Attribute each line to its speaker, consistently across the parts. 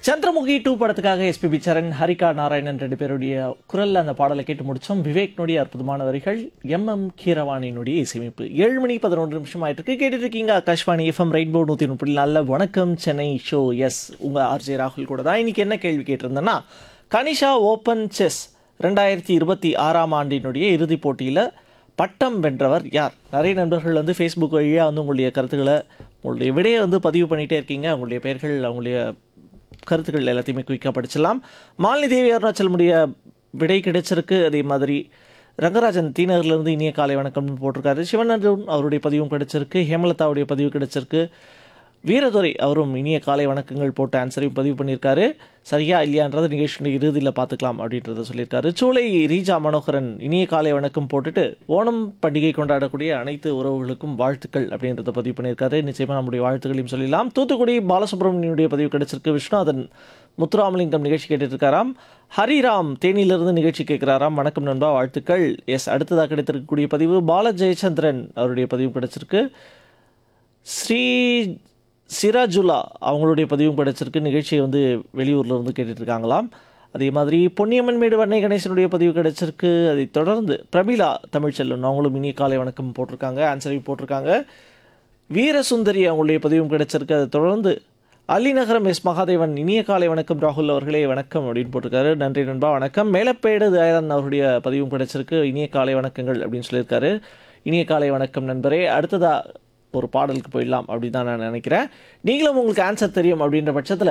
Speaker 1: சந்திரமுகி 2 படத்துக்காக எஸ்பிபி சரண், ஹரிகா நாராயணன் 2 பேருடைய குரல்ல அந்த பாடலை கேட்டு முடிச்சோம். விவேக்னுடைய அற்புதமான வரிகள், எம் கீரவாணியினுடைய இசையமைப்பு. 7 மணி 11 நிமிஷம் ஆயிட்டு இருக்கு. கேட்டுட்டு இருக்கீங்க ஆகாஷ்வாணி எஃப்எம் ரெயின்போ 103.4 வணக்கம் சென்னை ஷோ. எஸ், உங்க ஆர்ஜே ராகுல் கூட தான். இன்னைக்கு என்ன கேள்வி கேட்டிருந்தேன்னா, கனிஷா ஓப்பன் செஸ் 2026 ஆண்டினுடைய இறுதிப் போட்டியில் பட்டம் வென்றவர் யார்? நிறைய நண்பர்கள் வந்து ஃபேஸ்புக் வழியாக வந்து உங்களுடைய கருத்துக்களை, உங்களுடைய விடையை வந்து பதிவு பண்ணிகிட்டே இருக்கீங்க. உங்களுடைய பெயர்கள், அவங்களுடைய கருத்துக்கள் எல்லாத்தையுமே குயிக்காக படிச்சிடலாம். மாலினி தேவி அருணாச்சலமுடைய விடை கிடைச்சிருக்கு. அதே மாதிரி ரங்கராஜன் தீநகர்லேருந்து இனிய காலை வணக்கம்னு போட்டிருக்காரு. சிவனந்தன் அவருடைய பதிவும் கிடைச்சிருக்கு. ஹேமலதாவுடைய பதிவு கிடைச்சிருக்கு. வீரதுரை அவரும் இனிய காலை வணக்கங்கள் போட்ட ஆன்சரையும் பதிவு பண்ணியிருக்காரு. சரியா இல்லையான்றது நிகழ்ச்சியுடைய இறுதியில் பார்த்துக்கலாம் அப்படின்றத சொல்லியிருக்காரு. சூளை ரீஜா மனோகரன் இனிய காலை வணக்கம் போட்டுட்டு ஓணம் பண்டிகை கொண்டாடக்கூடிய அனைத்து உறவுகளுக்கும் வாழ்த்துக்கள் அப்படின்றத பதிவு பண்ணியிருக்காரு. நிச்சயமாக நம்முடைய வாழ்த்துக்களையும் சொல்லலாம். தூத்துக்குடி பாலசுப்ரமணியனுடைய பதிவு கிடைச்சிருக்கு. விஸ்வநாதன் முத்துராமலிங்கம் நிகழ்ச்சி கேட்டுருக்காராம். ஹரிராம் தேனியிலிருந்து நிகழ்ச்சி கேட்குறாராம். வணக்கம் நண்பா, வாழ்த்துக்கள். எஸ், அடுத்ததாக கிடைத்திருக்கக்கூடிய பதிவு பால ஜெயச்சந்திரன் அவருடைய பதிவு கிடைச்சிருக்கு. ஸ்ரீ சிராஜுலா அவங்களுடைய பதிவும் கிடைச்சிருக்கு. நிகழ்ச்சியை வந்து வெளியூரில் இருந்து கேட்டுட்ருக்காங்களாம். அதே மாதிரி பொன்னியம்மன் மேடு வண்ணை கணேசனுடைய பதிவு கிடைச்சிருக்கு. அதை தொடர்ந்து பிரமிளா தமிழ்ச்செல்வன் அவங்களும் இனிய காலை வணக்கம் போட்டிருக்காங்க, ஆன்சரையும் போட்டிருக்காங்க. வீரசுந்தரி அவங்களுடைய பதிவும் கிடைச்சிருக்கு. அதை தொடர்ந்து அலிநகரம் எஸ் மகாதேவன் இனிய காலை வணக்கம் ராகுல் அவர்களே வணக்கம் அப்படின்னு போட்டிருக்காரு. நன்றி நண்பா, வணக்கம். மேலப்பேடு தயாரன் அவருடைய பதிவும் கிடைச்சிருக்கு. இனிய காலை வணக்கங்கள் அப்படின்னு சொல்லியிருக்காரு. இனிய காலை வணக்கம் நண்பரே. அடுத்ததாக ஒரு பாடலுக்கு போயிடலாம் அப்படின்னு தான் நான் நினைக்கிறேன். நீங்களும் உங்களுக்கு ஆன்சர் தெரியும் அப்படின்ற பட்சத்தில்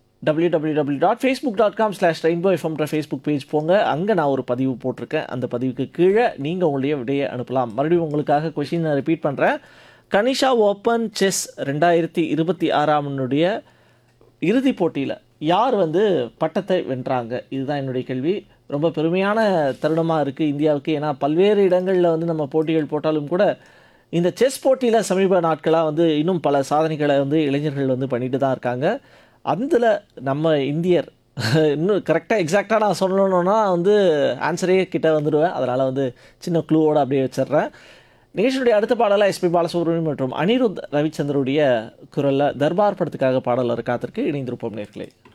Speaker 1: www.facebook.com/rainbowfm ஃபேஸ்புக் பேஜ் போங்க. அங்கே நான் ஒரு பதிவு போட்டிருக்கேன். அந்த பதிவுக்கு கீழே நீங்கள் உங்களுடைய விடையை அனுப்பலாம். மறுபடியும் உங்களுக்காக கொஷின் நான் ரிப்பீட் பண்ணுறேன். கனிஷா ஓப்பன் செஸ் 2026 இறுதிப் போட்டியில் யார் வந்து பட்டத்தை வென்றாங்க? இதுதான் என்னுடைய கேள்வி. ரொம்ப பெருமையான தருணமாக இருக்குது இந்தியாவுக்கு. ஏன்னா பல்வேறு இடங்களில் வந்து நம்ம போட்டிகள் போட்டாலும் கூட இந்த செஸ் போட்டியில் சமீப நாட்களாக வந்து இன்னும் பல சாதனைகளை வந்து இளைஞர்கள் வந்து பண்ணிட்டு தான் இருக்காங்க. அதில் நம்ம இந்தியர் இன்னும் கரெக்டாக எக்ஸாக்டாக நான் சொல்லணுன்னா வந்து ஆன்சரே கிட்ட வந்துடுவேன். அதனால் வந்து சின்ன க்ளூவோடு அப்படியே வச்சிடுறேன். நிகழ்ச்சியுடைய அடுத்த பாடலாக எஸ்பி பாலசுப்ரமணியம் மற்றும் அனிருத் ரவிச்சந்திரனுடைய குரலில் தர்பார் படத்துக்காக பாடல் காத்திருக்கு. இணைந்திருப்போம் நேர்களே.